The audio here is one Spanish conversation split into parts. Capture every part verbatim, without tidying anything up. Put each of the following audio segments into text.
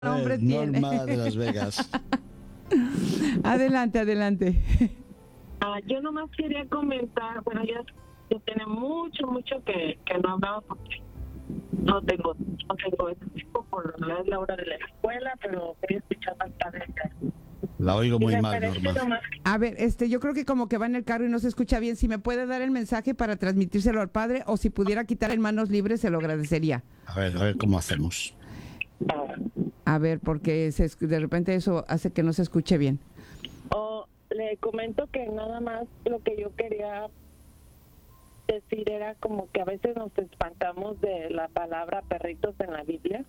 nombre tiene? Norma de Las Vegas. Adelante, adelante. Ah, yo nomás quería comentar, bueno, ya, ya tiene mucho, mucho que, que no hablaba porque no tengo, no tengo ese tiempo por la, la hora de la escuela, pero quería escuchar más tarde. La oigo muy Y mal, referente Norma. nomás- A ver, este, yo creo que como que va en el carro y no se escucha bien. Si me puede dar el mensaje para transmitírselo al padre, o si pudiera quitar en manos libres, se lo agradecería. A ver, a ver cómo hacemos. ah, A ver, porque se, de repente eso hace que no se escuche bien. o le comento que nada más lo que yo quería decir era como que a veces nos espantamos de la palabra perritos en la Biblia,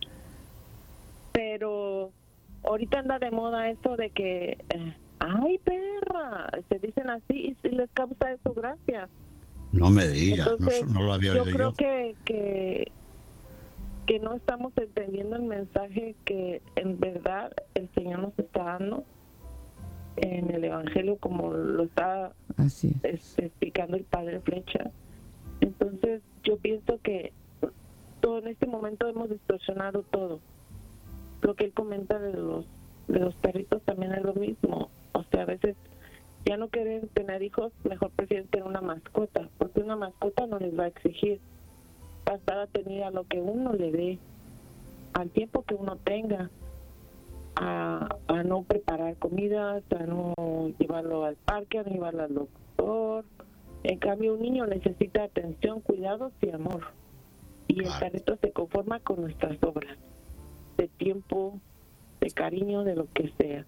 pero ahorita anda de moda eso de que eh, ay perra, se dicen así y si les causa eso gracia. No me digas, no, Entonces, no lo había yo oído creo yo. que, que que no estamos entendiendo el mensaje que en verdad el Señor nos está dando en el Evangelio, como lo está Así es. este, explicando el Padre Flecha. Entonces yo pienso que todo en este momento hemos distorsionado todo. Lo que él comenta de los de los perritos también es lo mismo. O sea, a veces ya no quieren tener hijos, mejor prefieren tener una mascota, porque una mascota no les va a exigir pasar a tener a lo que uno le dé, al tiempo que uno tenga, a, a no preparar comidas, a no llevarlo al parque, a no llevarlo al doctor. En cambio, un niño necesita atención, cuidados y amor. Y el Claro. perrito se conforma con nuestras obras, de tiempo, de cariño, de lo que sea.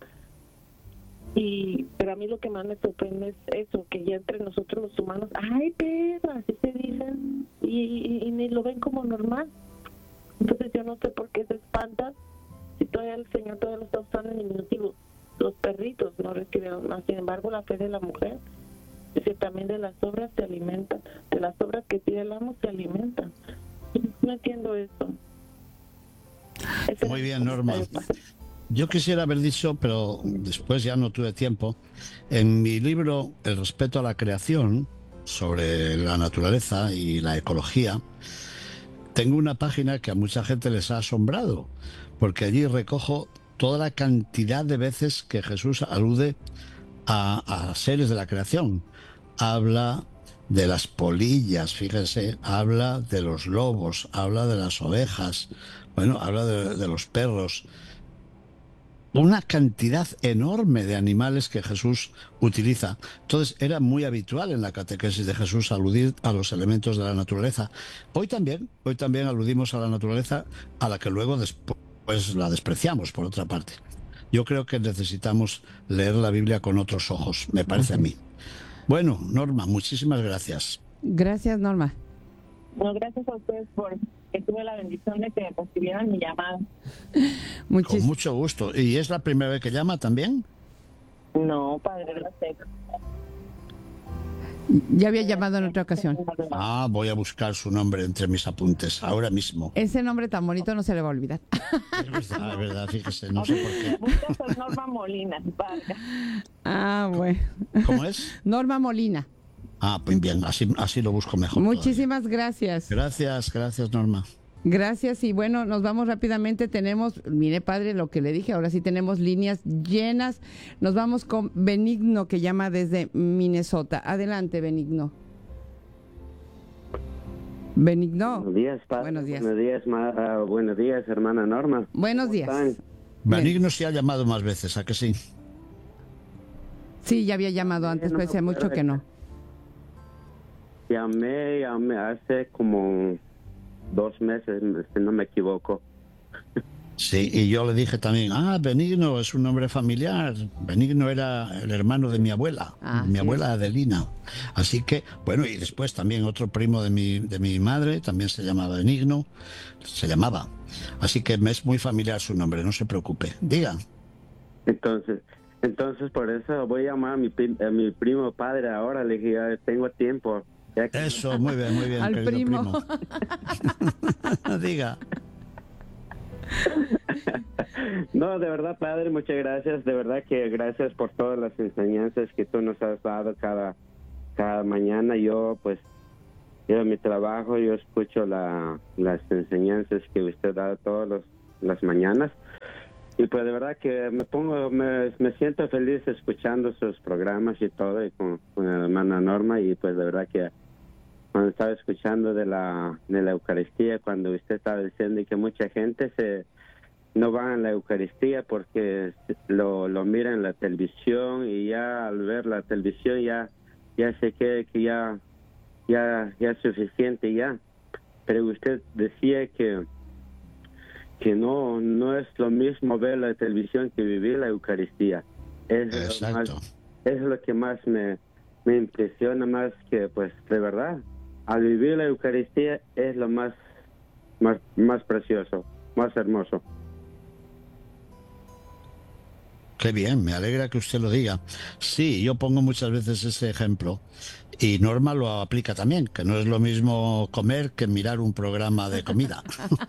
Y pero a mí lo que más me sorprende es eso, que ya entre nosotros los humanos, ay perra, así se dicen, y, y, y ni lo ven como normal. Entonces yo no sé por qué se espantan si todavía el Señor todavía lo está usando en diminutivo. Los perritos no reciben más. Sin embargo, la fe de la mujer es que también de las obras se alimentan, de las obras que tiene el amo se alimentan. No entiendo eso. Ese Muy era bien, mi Norma. comentario, padre. Yo quisiera haber dicho, pero después ya no tuve tiempo, en mi libro El respeto a la creación, sobre la naturaleza y la ecología, tengo una página que a mucha gente les ha asombrado, porque allí recojo toda la cantidad de veces que Jesús alude a, a seres de la creación. Habla de las polillas, fíjense, habla de los lobos, habla de las ovejas, bueno, habla de, de los perros. Una cantidad enorme de animales que Jesús utiliza. Entonces era muy habitual en la catequesis de Jesús aludir a los elementos de la naturaleza. Hoy también, hoy también aludimos a la naturaleza, a la que luego después la despreciamos, por otra parte. Yo creo que necesitamos leer la Biblia con otros ojos, me parece a Así mí. Bueno, Norma, muchísimas gracias. Gracias, Norma. No, gracias a ustedes por que tuve la bendición de que recibieran mi llamada. Con Muchis mucho gusto. ¿Y es la primera vez que llama también? No, padre, gracias. Ya había llamado en otra ocasión. Ah, voy a buscar su nombre entre mis apuntes, ahora mismo. Ese nombre tan bonito no se le va a olvidar. Es verdad, es verdad, fíjese, no sé por qué. Buscas a Norma Molina, padre. Ah, bueno. ¿Cómo es? Norma Molina. Ah, pues bien, así, así lo busco mejor. Muchísimas gracias. todavía. Gracias, gracias, Norma. Gracias y bueno, nos vamos rápidamente. Tenemos, mire padre, lo que le dije, ahora sí tenemos líneas llenas. Nos vamos con Benigno, que llama desde Minnesota. Adelante, Benigno. Benigno. Buenos días, padre. Buenos días. Buenos días, ma- ah, buenos días, hermana Norma. Buenos ¿Cómo días. están? Benigno se ha llamado más veces, ¿a que sí? Sí, ya había llamado antes, no pero me hace mucho acuerdo. que no. Llamé, llamé hace como dos meses, si no me equivoco. Sí, y yo le dije también, ah, Benigno es un nombre familiar. Benigno era el hermano de mi abuela, Ah, mi sí. abuela Adelina. Así que, bueno, y después también otro primo de mi, de mi madre, también se llamaba Benigno, se llamaba. Así que me es muy familiar su nombre, no se preocupe. Diga. Entonces, entonces por eso voy a llamar a mi, pri- a mi primo padre ahora. Le dije, ya tengo tiempo. Ya que- Eso, muy bien, muy bien, Al querido primo. primo. Diga. No, de verdad, padre, muchas gracias. De verdad que gracias por todas las enseñanzas que tú nos has dado cada, cada mañana. Yo, pues, yo en mi trabajo, yo escucho la, las enseñanzas que usted da todas los- las mañanas. y pues de verdad que me pongo, me, me siento feliz escuchando sus programas y todo, y con, con la hermana Norma, y pues de verdad que cuando estaba escuchando de la, de la Eucaristía, cuando usted estaba diciendo que mucha gente se no va a la Eucaristía porque lo, lo mira en la televisión, y ya al ver la televisión ya, ya se cree que ya, ya, ya es suficiente ya. Pero usted decía que que no no es lo mismo ver la televisión que vivir la Eucaristía. Es Exacto. Más, es lo que más me, me impresiona, más que pues de verdad, al vivir la Eucaristía es lo más, más, más precioso, más hermoso. Qué bien, me alegra que usted lo diga. Sí, yo pongo muchas veces ese ejemplo y Norma lo aplica también, que no es lo mismo comer que mirar un programa de comida.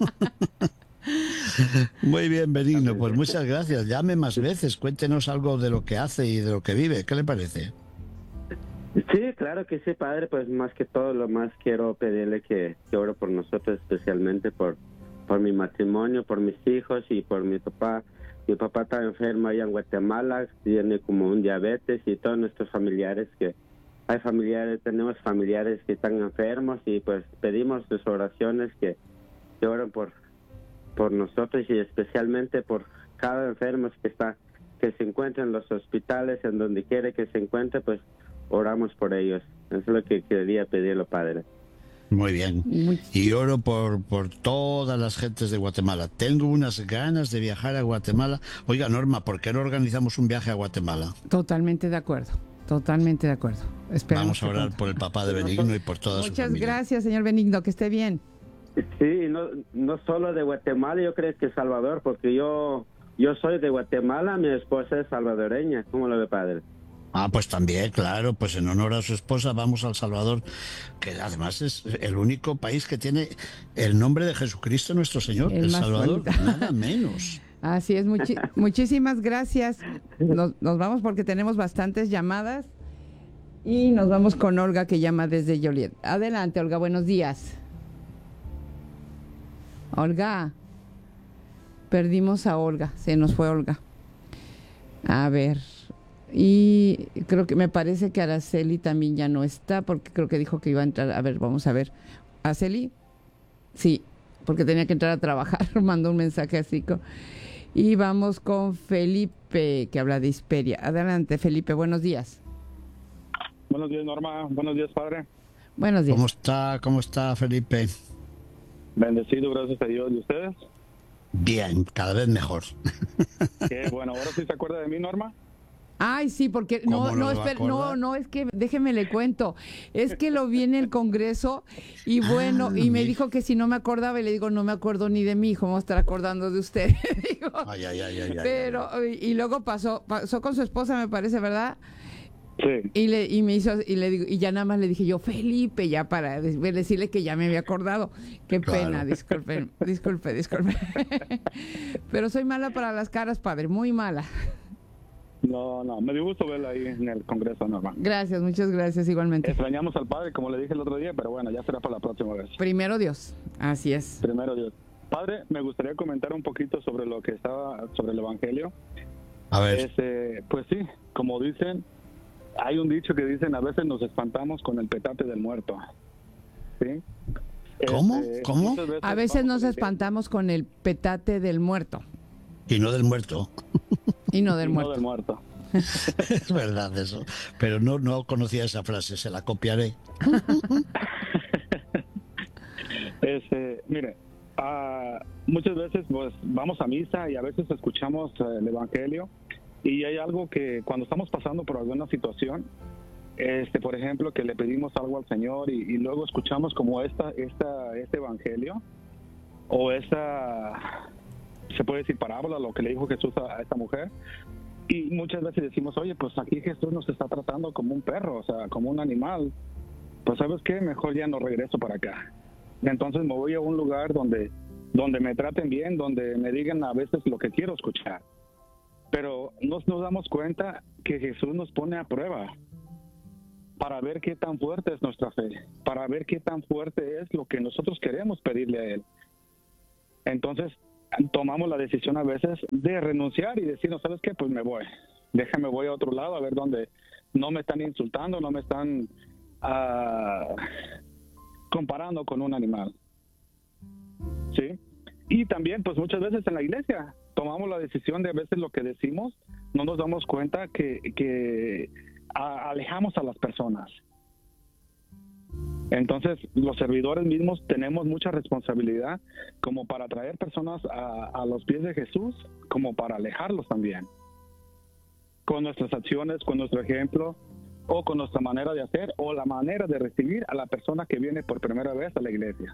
Muy bien, Benigno, pues muchas gracias. Llame más veces, cuéntenos algo de lo que hace y de lo que vive. ¿Qué le parece? Sí, claro que sí, padre. Pues más que todo, lo más quiero pedirle que, que ore por nosotros, especialmente por, por mi matrimonio, por mis hijos y por mi papá. Mi papá está enfermo allá en Guatemala, tiene como un diabetes, y todos nuestros familiares que hay familiares, tenemos familiares que están enfermos, y pues pedimos sus oraciones que, que oren por por nosotros, y especialmente por cada enfermo que está que se encuentra en los hospitales, en donde quiere que se encuentre, pues oramos por ellos. Eso es lo que quería pedirle, padre. Muy bien. Y oro por, por todas las gentes de Guatemala. Tengo unas ganas de viajar a Guatemala. Oiga, Norma, ¿por qué no organizamos un viaje a Guatemala? Totalmente de acuerdo, totalmente de acuerdo. Esperamos Vamos a orar pronto. por el papá de Benigno y por toda su Muchas familia. gracias, señor Benigno, que esté bien. Sí, no no solo de Guatemala, yo creo que Salvador, porque yo yo soy de Guatemala, mi esposa es salvadoreña. ¿Cómo lo ve, padre? Ah, pues también, claro, pues en honor a su esposa vamos al Salvador, que además es el único país que tiene el nombre de Jesucristo nuestro Señor, El El, más Salvador, bonito. nada menos. Así es, muchi- muchísimas gracias. Nos, nos vamos porque tenemos bastantes llamadas y nos vamos con Olga, que llama desde Joliet. Adelante, Olga, buenos días. Olga, perdimos a Olga, se nos fue Olga. A ver, y creo que me parece que Araceli también ya no está, porque creo que dijo que iba a entrar. A ver, vamos a ver. ¿Araceli? Sí, porque tenía que entrar a trabajar, mandó un mensaje así. Con... Y vamos con Felipe, que habla de Hisperia. Adelante, Felipe, buenos días. Buenos días, Norma. Buenos días, padre. Buenos días. ¿Cómo está, cómo está Felipe? Bendecido, gracias a Dios. ¿Y ustedes? Bien, cada vez mejor. Qué bueno. ¿Ahora sí se acuerda de mí, Norma? Ay, sí, porque no, ¿Cómo no, no se va a espera, no, acordar? no, es que déjeme le cuento. Es que lo vi en el Congreso y bueno, Ah, y me mira. dijo que si no me acordaba, y le digo, no me acuerdo ni de mí, ¿cómo voy a estar acordando de usted? Digo, Ay, ay, ay, ay, ay, pero, y, y luego pasó, pasó con su esposa, me parece, ¿verdad? Sí. Y le y me hizo y le digo y ya nada más le dije yo Felipe, ya para de- decirle que ya me había acordado. Qué Claro. pena, disculpe, disculpe, disculpe. Pero soy mala para las caras, padre, muy mala. No, no. Me dio gusto verla ahí en el Congreso, Norma. Gracias, muchas gracias igualmente. Extrañamos al padre, como le dije el otro día, pero bueno, ya será para la próxima vez. Primero Dios, así es. Primero Dios. Padre, me gustaría comentar un poquito sobre lo que estaba, sobre el Evangelio. A ver, Este, pues sí, como dicen, hay un dicho que dicen, a veces nos espantamos con el petate del muerto. ¿Sí? ¿Cómo? Este, ¿Cómo? muchas A veces vamos nos a decir- espantamos con el petate del muerto y no del muerto. y no del no muerto. del muerto. Es verdad eso. Pero no, no conocía esa frase, se la copiaré. Este, mire, ah, muchas veces pues vamos a misa y a veces escuchamos eh, el Evangelio, y hay algo que cuando estamos pasando por alguna situación, este, por ejemplo, que le pedimos algo al Señor y, y luego escuchamos como esta, esta, este Evangelio o esa, se puede decir parábola, lo que le dijo Jesús a, a esta mujer, y muchas veces decimos, oye, pues aquí Jesús nos está tratando como un perro, o sea, como un animal. Pues ¿sabes qué? Mejor ya no regreso para acá. Entonces me voy a un lugar donde, donde me traten bien, donde me digan a veces lo que quiero escuchar. Pero nos, nos damos cuenta que Jesús nos pone a prueba para ver qué tan fuerte es nuestra fe, para ver qué tan fuerte es lo que nosotros queremos pedirle a Él. Entonces, tomamos la decisión a veces de renunciar y decir, no, ¿sabes qué? Pues me voy. Déjame, voy a otro lado a ver dónde no me están insultando, no me están uh, comparando con un animal. ¿Sí? Y también, pues muchas veces en la iglesia tomamos la decisión de a veces lo que decimos, no nos damos cuenta que, que a, alejamos a las personas. Entonces, los servidores mismos tenemos mucha responsabilidad como para traer personas a, a los pies de Jesús, como para alejarlos también. Con nuestras acciones, con nuestro ejemplo, o con nuestra manera de hacer, o la manera de recibir a la persona que viene por primera vez a la iglesia.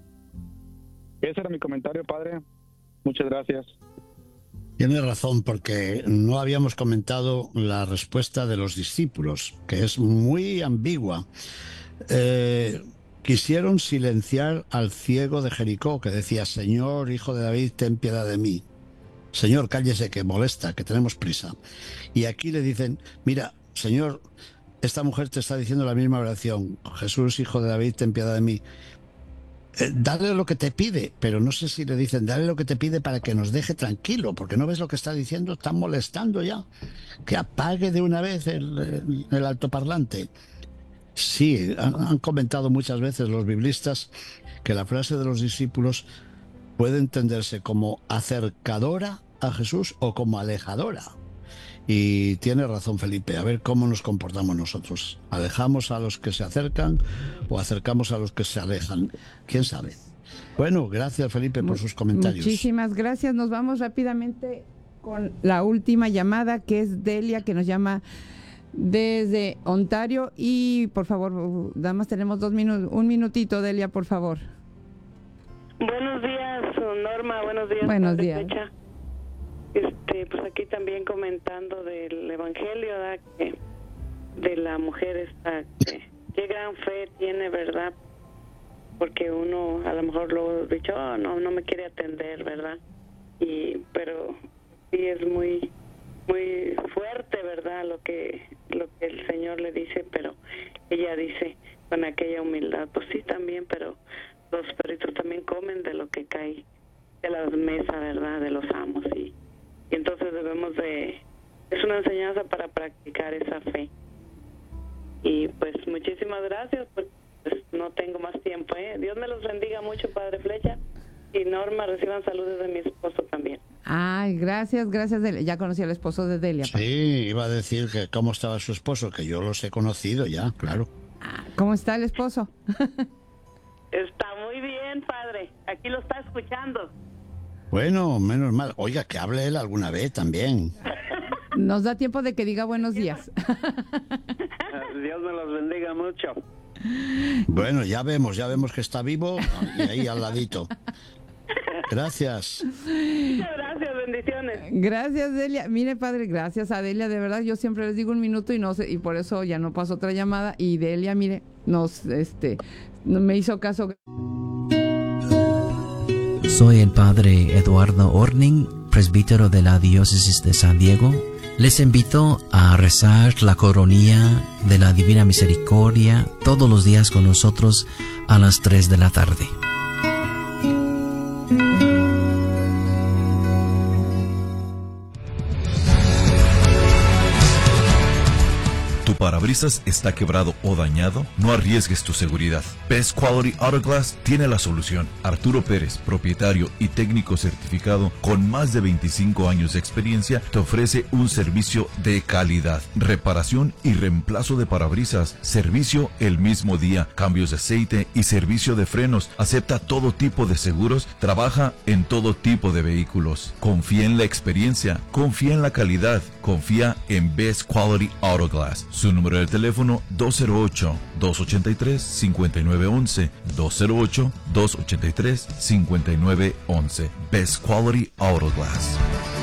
Ese era mi comentario, padre. Muchas gracias. Tiene razón, porque no habíamos comentado la respuesta de los discípulos, que es muy ambigua. Eh, quisieron silenciar al ciego de Jericó, que decía, Señor, hijo de David, ten piedad de mí. Señor, cállese, que molesta, que tenemos prisa. Y aquí le dicen, mira, Señor, esta mujer te está diciendo la misma oración, Jesús, hijo de David, ten piedad de mí. Eh, dale lo que te pide, pero no sé si le dicen, dale lo que te pide para que nos deje tranquilo, porque no ves lo que está diciendo, está molestando ya. Que apague de una vez el, el, el altoparlante. Sí, han, han comentado muchas veces los biblistas que la frase de los discípulos puede entenderse como acercadora a Jesús o como alejadora. Y tiene razón Felipe, a ver cómo nos comportamos nosotros. ¿Alejamos a los que se acercan o acercamos a los que se alejan? ¿Quién sabe? Bueno, gracias Felipe por sus comentarios. Muchísimas gracias. Nos vamos rápidamente con la última llamada, que es Delia, que nos llama desde Ontario. Y por favor, damas, tenemos dos minutos, un minutito, Delia, por favor. Buenos días, Norma. Buenos días. Buenos días. Fecha. Este, pues aquí también comentando del Evangelio, ¿verdad? Que de la mujer esta, que qué gran fe tiene, ¿verdad? Porque uno a lo mejor lo ha dicho, oh, no, no me quiere atender, ¿verdad? Y pero sí es muy muy fuerte, ¿verdad? Lo que lo que el Señor le dice, pero ella dice con aquella humildad, pues sí también, pero los perritos también comen de lo que cae de la mesa, ¿verdad? De los amos y Y entonces debemos de... Es una enseñanza para practicar esa fe. Y pues muchísimas gracias, pues, pues no tengo más tiempo, ¿eh? Dios me los bendiga mucho, Padre Flecha. Y Norma, reciban saludos de mi esposo también. Ay, gracias, gracias. Delia. Ya conocí al esposo de Delia. Sí, iba a decir que cómo estaba su esposo, que yo los he conocido ya, claro. Ah, ¿cómo está el esposo? Está muy bien, Padre. Aquí lo está escuchando. Bueno, menos mal. Oiga, que hable él alguna vez también. Nos da tiempo de que diga buenos días. Dios me los bendiga mucho. Bueno, ya vemos, ya vemos que está vivo y ahí al ladito. Gracias. Muchas gracias, bendiciones. Gracias, Delia. Mire, padre, gracias a Delia, de verdad, yo siempre les digo un minuto y no sé, y por eso ya no pasó otra llamada. Y Delia, mire, nos, este, me hizo caso. Soy el padre Eduardo Orning, presbítero de la Diócesis de San Diego. Les invito a rezar la coronilla de la Divina Misericordia todos los días con nosotros a las tres de la tarde. ¿Tu parabrisas está quebrado o dañado? No arriesgues tu seguridad. Best Quality Auto Glass tiene la solución. Arturo Pérez, propietario y técnico certificado con más de veinticinco años de experiencia, te ofrece un servicio de calidad. Reparación y reemplazo de parabrisas. Servicio el mismo día. Cambios de aceite y servicio de frenos. Acepta todo tipo de seguros. Trabaja en todo tipo de vehículos. Confía en la experiencia. Confía en la calidad. Confía en Best Quality Auto Glass. Su número de teléfono dos cero ocho, dos ocho tres, cinco nueve uno uno, dos cero ocho, dos ocho tres, cinco nueve uno uno. Best Quality Auto Glass.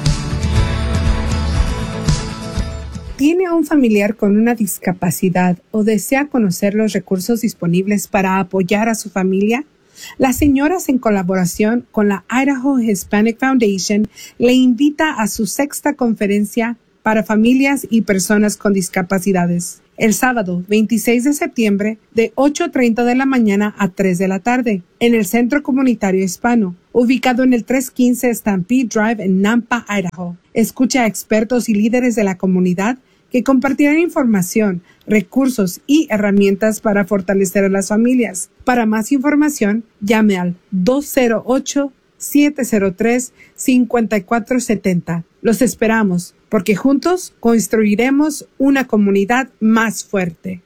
¿Tiene un familiar con una discapacidad o desea conocer los recursos disponibles para apoyar a su familia? Las señoras, en colaboración con la Idaho Hispanic Foundation, le invita a su sexta conferencia para familias y personas con discapacidades. el sábado veintiséis de septiembre de ocho treinta de la mañana a tres de la tarde en el Centro Comunitario Hispano, ubicado en el trescientos quince Stampede Drive en Nampa, Idaho. Escucha a expertos y líderes de la comunidad que compartirán información, recursos y herramientas para fortalecer a las familias. Para más información, llame al dos cero ocho, siete cero tres, cinco cuatro siete cero. Los esperamos, porque juntos construiremos una comunidad más fuerte.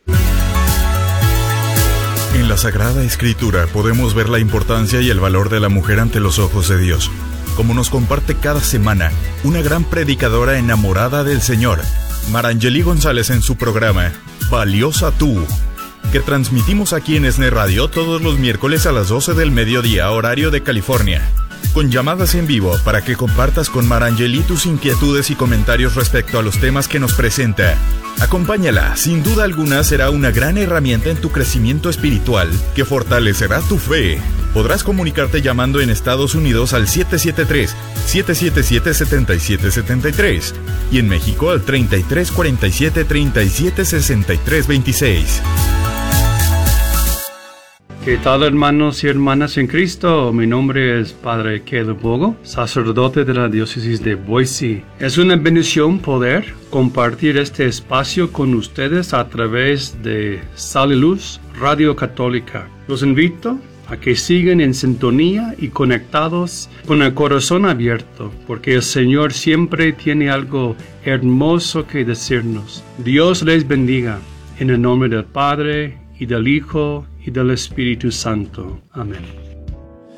En la Sagrada Escritura podemos ver la importancia y el valor de la mujer ante los ojos de Dios, como nos comparte cada semana una gran predicadora enamorada del Señor, Marangeli González, en su programa Valiosa Tú, que transmitimos aquí en ESNE Radio todos los miércoles a las doce del mediodía, horario de California, con llamadas en vivo para que compartas con Marangeli tus inquietudes y comentarios respecto a los temas que nos presenta. Acompáñala, sin duda alguna será una gran herramienta en tu crecimiento espiritual que fortalecerá tu fe. Podrás comunicarte llamando en Estados Unidos al siete siete tres, siete siete siete, siete siete siete tres y en México al treinta y tres cuarenta y siete, treinta y siete sesenta y tres veintiséis. ¿Qué tal, hermanos y hermanas en Cristo? Mi nombre es Padre Caleb Bogo, sacerdote de la diócesis de Boise. Es una bendición poder compartir este espacio con ustedes a través de Sal y Luz Radio Católica. Los invito a que sigan en sintonía y conectados con el corazón abierto, porque el Señor siempre tiene algo hermoso que decirnos. Dios les bendiga. En el nombre del Padre, y del Hijo, y del Espíritu Santo. Amén.